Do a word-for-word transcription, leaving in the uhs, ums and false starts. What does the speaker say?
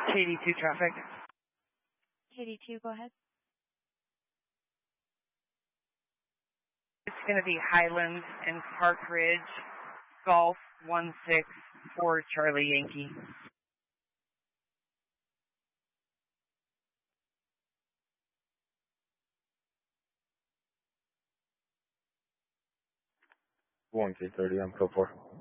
K D two traffic. K D two, go ahead. It's going to be Highlands and Park Ridge, Golf one six four Charlie Yankee. one K thirty, I'm code four.